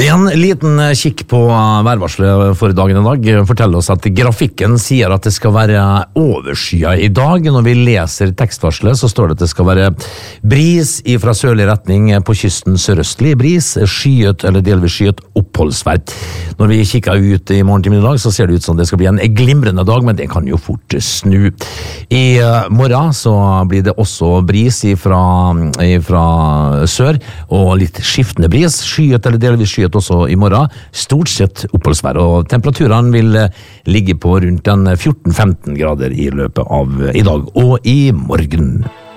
En liten kikk på værvarselet for dagen I dag forteller oss at grafikken sier at det skal være overskyet I dag. Når vi leser tekstvarselet så står det at det skal være bris fra sørlig retning på kysten sørøstlig bris, skyet eller delvis skyet oppholdsvær. Når vi kikker ut I morgen til middag så ser det ut som det skal bli en glimrende dag, men det kan jo fort snu. I morgen så blir det også bris fra sør og litt skiftende bris, skyet eller delvis skyet også I morgen, stort sett oppholdsvær, og temperaturene vil ligge på rundt 14-15 grader I løpet av I dag og I morgen.